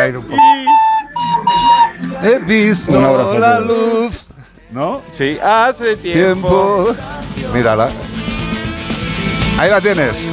caído un poco. He visto la luz, ¿no? Sí, hace tiempo. Mírala. Ahí la tienes.